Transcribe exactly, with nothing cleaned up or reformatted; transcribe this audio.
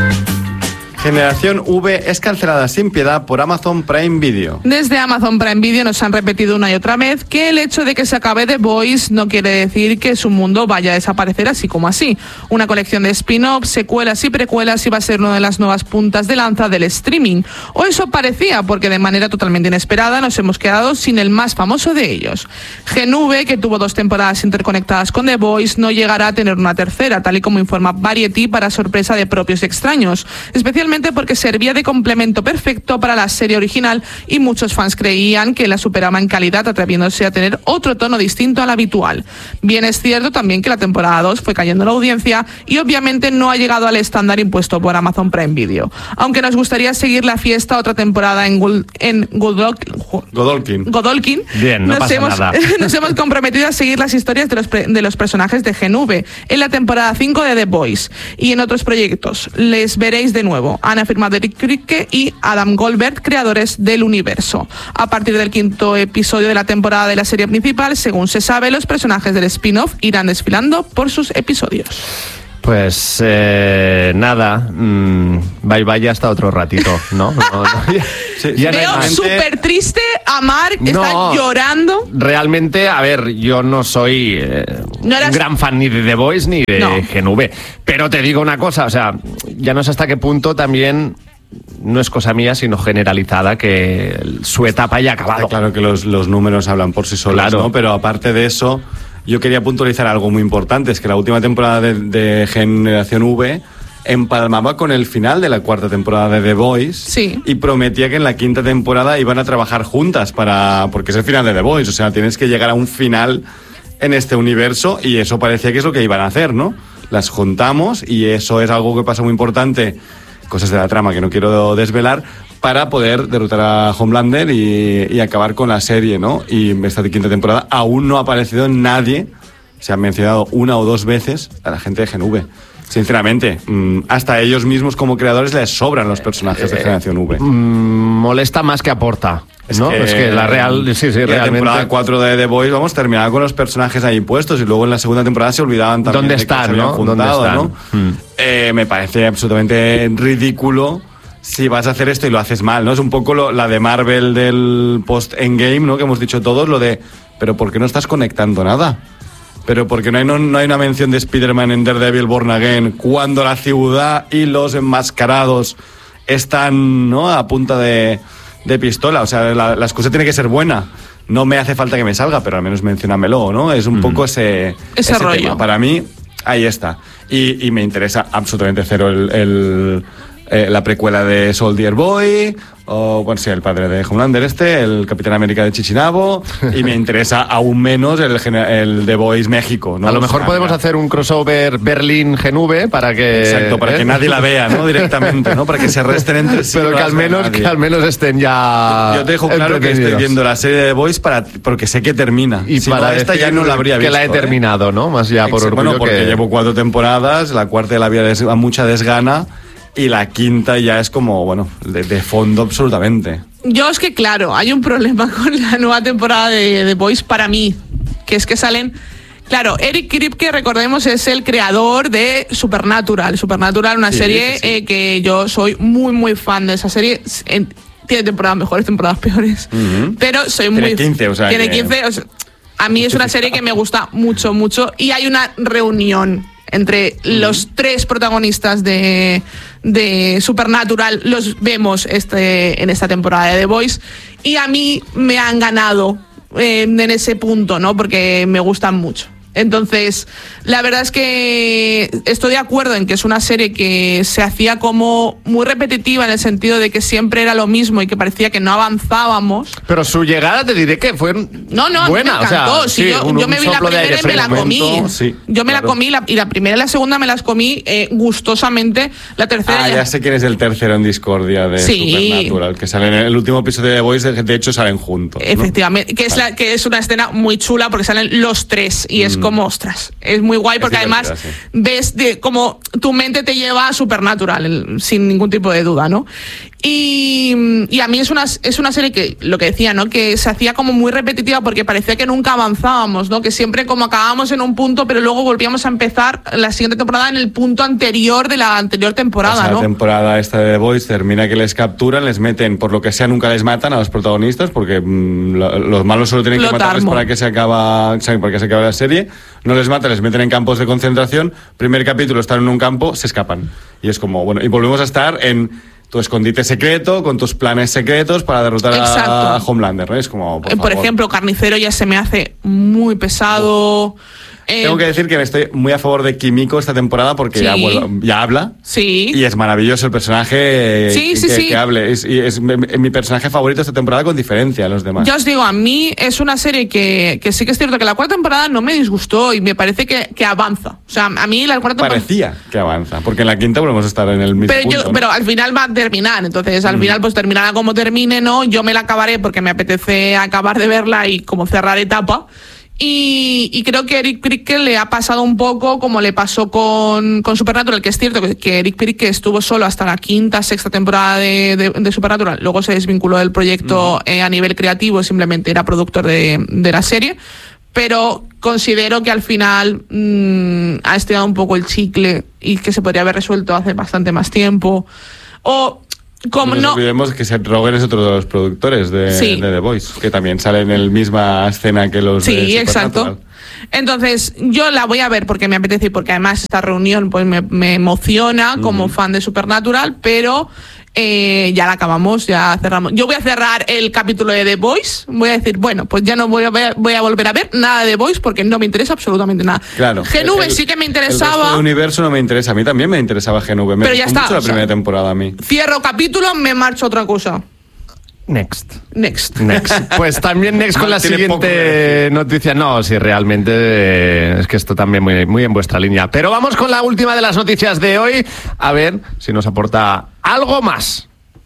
Generación V es cancelada sin piedad por Amazon Prime Video. Desde Amazon Prime Video nos han repetido una y otra vez que el hecho de que se acabe The Voice no quiere decir que su mundo vaya a desaparecer así como así. Una colección de spin-offs, secuelas y precuelas iba a ser una de las nuevas puntas de lanza del streaming. O eso parecía, porque de manera totalmente inesperada nos hemos quedado sin el más famoso de ellos. Gen V, que tuvo dos temporadas interconectadas con The Voice, no llegará a tener una tercera, tal y como informa Variety para sorpresa de propios y extraños, especialmente porque servía de complemento perfecto para la serie original y muchos fans creían que la superaba en calidad, atreviéndose a tener otro tono distinto al habitual. Bien es cierto también que la temporada dos fue cayendo la audiencia y obviamente no ha llegado al estándar impuesto por Amazon Prime Video. Aunque nos gustaría seguir la fiesta otra temporada en, Gul en Godolkin, Godolkin. Godolkin Bien, no nos, pasa hemos, nada. nos hemos comprometido a seguir las historias de los, de los personajes de Gen V en la temporada cinco de The Voice y en otros proyectos. Les veréis de nuevo. Han afirmado Eric Kripke y Adam Goldberg, creadores del universo. A partir del quinto episodio de la temporada de la serie principal, según se sabe, los personajes del spin-off irán desfilando por sus episodios. Pues eh, nada, mmm, bye bye hasta otro ratito, ¿no? no, no ya, Sí, ya Veo realmente- súper triste a Mark, está No. llorando. Realmente, a ver, yo no soy eh, No eras- un gran fan ni de The Voice ni de No. Gen V, pero te digo una cosa, o sea, ya no sé hasta qué punto también no es cosa mía, sino generalizada, que su etapa haya acabado. Está claro que los, los números hablan por sí solos, Claro. ¿no? Pero aparte de eso, yo quería puntualizar algo muy importante, es que la última temporada de, de Generación V empalmaba con el final de la cuarta temporada de The Voice. Sí. Y prometía que en la quinta temporada iban a trabajar juntas para, porque es el final de The Voice, o sea, tienes que llegar a un final en este universo y eso parecía que es lo que iban a hacer, ¿no? Las juntamos y eso es algo que pasa muy importante, cosas de la trama que no quiero desvelar, para poder derrotar a Homelander y, y acabar con la serie, ¿no? Y esta quinta temporada aún no ha aparecido nadie, se han mencionado una o dos veces a la gente de Gen V. Sinceramente, mmm, hasta ellos mismos como creadores les sobran los personajes de Generación V. Mm, molesta más que aporta, ¿no? Es que, la real, sí, sí, y la realmente. temporada cuatro de The Voice, vamos, terminaba con los personajes ahí puestos y luego en la segunda temporada se olvidaban también ¿Dónde de que están, se habían no? juntado, ¿Dónde ¿no? están? Mm. Eh, me parece absolutamente ridículo si vas a hacer esto y lo haces mal, ¿no? Es un poco lo, la de Marvel del post-Endgame, ¿no? Que hemos dicho todos, lo de, pero ¿por qué no estás conectando nada? Pero porque no hay, no, no hay una mención de Spider-Man en Daredevil Born Again cuando la ciudad y los enmascarados están, ¿no?, a punta de, de pistola. O sea, la, la excusa tiene que ser buena. No me hace falta que me salga, pero al menos menciónamelo, ¿no? Es un mm. poco ese, ese, ese rollo. Tema. Para mí, ahí está. Y, y me interesa absolutamente cero el... el Eh, la precuela de Soldier Boy, o bueno, sí, el padre de Homelander este, el Capitán América de Chichinabo, y me interesa aún menos el, el The Voice México, ¿no? A lo mejor o sea, podemos mira. hacer un crossover Berlín-Gen V para que... Exacto, para ¿eh? que nadie la vea, ¿no? Directamente, ¿no? Para que se resten entre sí. Pero que al menos, que al menos estén ya... Yo te dejo claro que estoy viendo la serie de The Voice para, porque sé que termina. Y si para no, esta ya no la habría que visto. Que la he terminado, ¿eh? ¿no? Más ya por Exacto, orgullo bueno, porque que... llevo cuatro temporadas, la cuarta la había des, a mucha desgana, y la quinta ya es como, bueno, de, de fondo absolutamente. Yo es que, claro, hay un problema con la nueva temporada de The Voice para mí, que es que salen... Claro, Eric Kripke, recordemos, es el creador de Supernatural. Supernatural, una sí, serie sí, sí. Eh, que yo soy muy, muy fan de esa serie. En, tiene temporadas mejores, temporadas peores. Uh-huh. Pero soy tiene muy... quince, o sea... Tiene que... quince, o sea, a mí es una serie que me gusta mucho, mucho. Y hay una reunión entre mm. los tres protagonistas de, de Supernatural, los vemos este, en esta temporada de The Voice, y a mí me han ganado eh, en ese punto, ¿no? Porque me gustan mucho. Entonces, la verdad es que estoy de acuerdo en que es una serie que se hacía como muy repetitiva en el sentido de que siempre era lo mismo y que parecía que no avanzábamos. Pero su llegada te diré que fue no, no, buena. Me encantó. O sea, sí, sí, yo, un, yo me vi la primera y me la comí. Sí, yo me claro. la comí la, y la primera y la segunda me las comí eh, gustosamente. La tercera Ah, ya... ya sé quién es el tercero en discordia de sí. Supernatural, que sale en el último episodio de The Voice, de hecho salen juntos. Efectivamente, ¿no? que, es vale. la, que es una escena muy chula porque salen los tres y es como, ostras, es muy guay porque además sí. ves de cómo tu mente te lleva a Supernatural, sin ningún tipo de duda, ¿no? Y, y a mí es una, es una serie que, lo que decía, ¿no? Que se hacía como muy repetitiva porque parecía que nunca avanzábamos, ¿no? Que siempre como acabábamos en un punto, pero luego volvíamos a empezar la siguiente temporada en el punto anterior de la anterior temporada, o sea, ¿no? La temporada esta de The Boys termina que les capturan, les meten, por lo que sea, nunca les matan a los protagonistas, porque mmm, lo, los malos solo tienen que matarles para que se acaba, para que se acabe la serie. No les matan, les meten en campos de concentración. Primer capítulo están en un campo, se escapan. Y es como, bueno, y volvemos a estar en tu escondite secreto, con tus planes secretos para derrotar a, a Homelander, ¿no? Es como, por, por ejemplo, Carnicero ya se me hace muy pesado. Eh, Tengo que decir que estoy muy a favor de Kimiko esta temporada porque sí. ya, bueno, ya habla. Sí. Y es maravilloso el personaje sí, que, sí, que, sí. que hable. Es, es, es mi personaje favorito esta temporada con diferencia a los demás. Ya os digo, a mí es una serie que, que sí que es cierto que la cuarta temporada no me disgustó y me parece que, que avanza. O sea, a mí la cuarta temporada... Parecía que avanza, porque en la quinta volvemos a estar en el mismo pero punto. Yo, ¿no? Pero al final va a terminar, entonces al mm. final pues terminará como termine, ¿no? Yo me la acabaré porque me apetece acabar de verla y como cerrar etapa. Y, y creo que Eric Kripke le ha pasado un poco como le pasó con, con Supernatural, que es cierto que, que Eric Kripke estuvo solo hasta la quinta, sexta temporada de, de, de Supernatural, luego se desvinculó del proyecto mm. eh, a nivel creativo, simplemente era productor de, de la serie, pero considero que al final mmm, ha estirado un poco el chicle y que se podría haber resuelto hace bastante más tiempo. O... Como no nos no olvidemos que Seth Rogen es otro de los productores de, sí. de The Voice, que también sale en la misma escena que los sí, de Sí, exacto. Entonces, yo la voy a ver porque me apetece y porque además esta reunión pues me, me emociona como mm. fan de Supernatural, pero eh, ya la acabamos, ya cerramos. Yo voy a cerrar el capítulo de The Voice, voy a decir, bueno, pues ya no voy a, ver, voy a volver a ver nada de The Voice porque no me interesa absolutamente nada. Claro. G N V sí que me interesaba. El universo no me interesa, a mí también me interesaba G N V. Me pero ya gustó está, mucho la o sea, primera temporada a mí. Cierro capítulo, me marcho a otra cosa. Next. Next. Next. Pues también next con la siguiente noticia. No, sí, realmente eh, es que esto también muy, muy en vuestra línea. Pero vamos con la última de las noticias de hoy. A ver si nos aporta algo más.